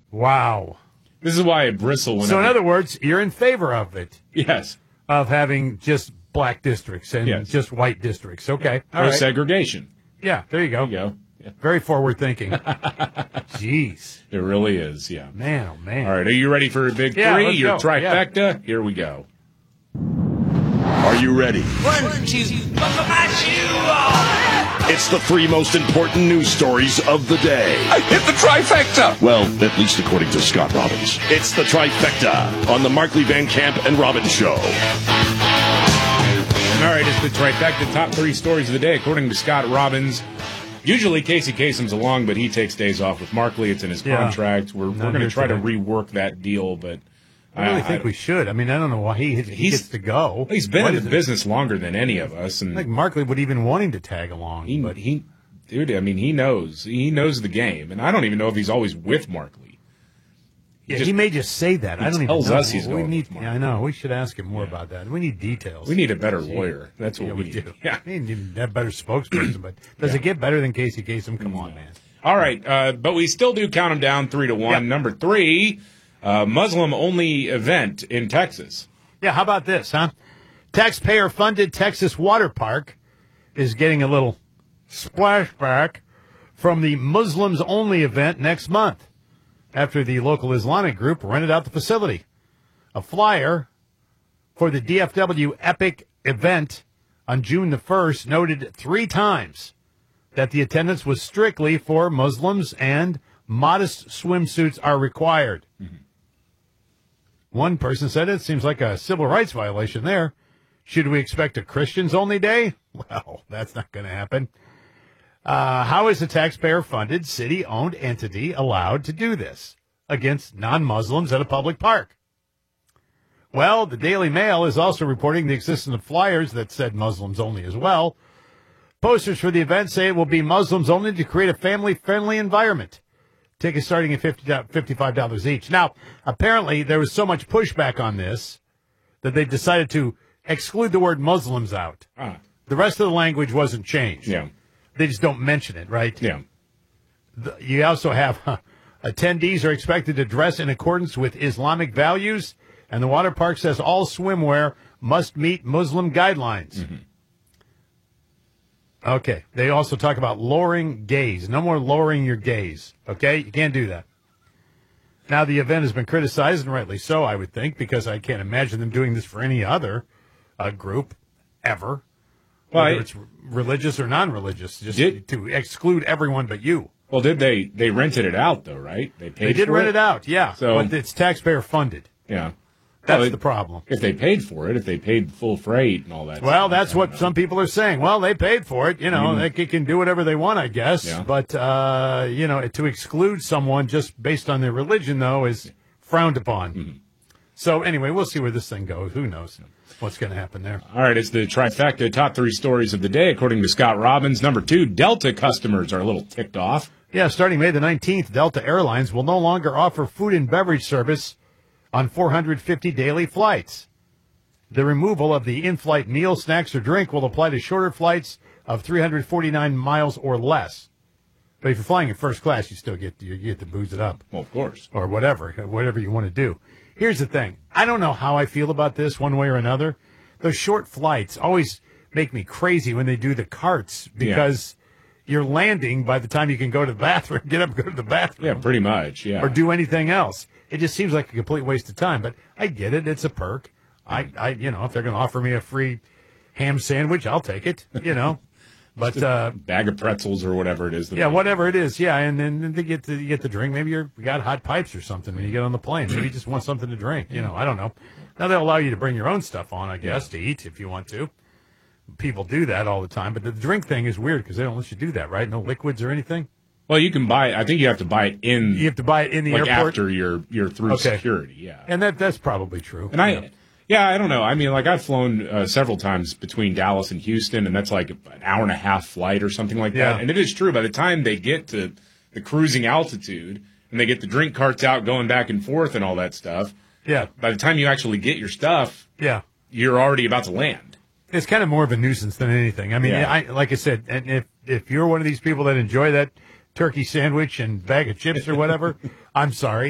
Wow. This is why I bristle whenever. So, in other words, you're in favor of it. Yes. Of having just black districts and just white districts. Okay. All right. Segregation. Yeah, there you go. There you go. Yeah. Very forward thinking. Jeez. It really is, yeah. Man, oh, man. All right, are you ready for a big three? Your trifecta? Yeah. Here we go. Are you ready? 1, 2, It's the three most important news stories of the day. I hit the trifecta! Well, at least according to Scott Robbins. It's the trifecta on the Markley, Van Camp, and Robbins Show. All right, it's the trifecta, top three stories of the day, according to Scott Robbins. Usually Casey Kasem's along, but he takes days off with Markley. It's in his contract. We're going to try to rework that deal, but I really think we should. I mean, I don't know why he gets to go. He's been in the business longer than any of us. And I think Markley would even want him to tag along. He knows the game, and I don't even know if he's always with Markley. He may just say that. I don't even know. He tells us he's going with Markley. I know. We should ask him more about that. We need details. We need a better lawyer. That's what we do. Yeah. We need a better spokesperson, but does it get better than Casey Kasem? Come on, man. All right, but we still do count him down 3-1. Yep. Number 3, Muslim-only event in Texas. Yeah, how about this, huh? Taxpayer-funded Texas water park is getting a little splashback from the Muslims-only event next month after the local Islamic group rented out the facility. A flyer for the DFW Epic event on June the 1st noted 3 times that the attendance was strictly for Muslims and modest swimsuits are required. Mm-hmm. One person said it seems like a civil rights violation there. Should we expect a Christians-only day? Well, that's not going to happen. How is a taxpayer-funded, city-owned entity allowed to do this against non-Muslims at a public park? Well, the Daily Mail is also reporting the existence of flyers that said Muslims only as well. Posters for the event say it will be Muslims only to create a family-friendly environment. Tickets starting at $55 each. Now, apparently there was so much pushback on this that they decided to exclude the word Muslims out. The rest of the language wasn't changed. Yeah. They just don't mention it, right? Yeah. You also have attendees are expected to dress in accordance with Islamic values, and the water park says all swimwear must meet Muslim guidelines. Mm-hmm. Okay. They also talk about lowering gaze. No more lowering your gaze. Okay? You can't do that. Now, the event has been criticized, and rightly so, I would think, because I can't imagine them doing this for any other group ever. Whether it's religious or non-religious, just to exclude everyone but you. Well, they rented it out, though, right? They did rent it out, yeah. But it's taxpayer funded. Yeah. That's the problem. If they paid for it, if they paid full freight and all that. Well, that's what some people are saying. Well, they paid for it. You know, they can do whatever they want, I guess. Yeah. But, to exclude someone just based on their religion, though, is frowned upon. Mm-hmm. So, anyway, we'll see where this thing goes. Who knows what's going to happen there. All right, it's the trifecta, top 3 stories of the day, according to Scott Robbins. Number 2, Delta customers are a little ticked off. Yeah, starting May the 19th, Delta Airlines will no longer offer food and beverage service on 450 daily flights. The removal of the in-flight meal, snacks, or drink will apply to shorter flights of 349 miles or less. But if you're flying in first class, you get to booze it up. Well, of course. Or whatever you want to do. Here's the thing. I don't know how I feel about this one way or another. Those short flights always make me crazy when they do the carts because you're landing by the time you can go to the bathroom, get up and go to the bathroom. Yeah, pretty much, yeah. Or do anything else. It just seems like a complete waste of time, but I get it. It's a perk. If they're going to offer me a free ham sandwich, I'll take it, But bag of pretzels or whatever it is. Whatever it is, and then you get the drink. Maybe you got hot pipes or something when you get on the plane. Maybe you just want something to drink. I don't know. Now they'll allow you to bring your own stuff on, I guess, to eat if you want to. People do that all the time, but the drink thing is weird because they don't let you do that, right? No liquids or anything. Well, you can buy it. I think you have to buy it in. You have to buy it in the airport after you're through security. Yeah, and that's probably true. And I don't know. I mean, I've flown several times between Dallas and Houston, and that's like an hour and a half flight or something like that. And it is true. By the time they get to the cruising altitude and they get the drink carts out going back and forth and all that stuff. Yeah. By the time you actually get your stuff. Yeah. You're already about to land. It's kind of more of a nuisance than anything. I mean, like I said, and if you're one of these people that enjoy that turkey sandwich and bag of chips or whatever, I'm sorry.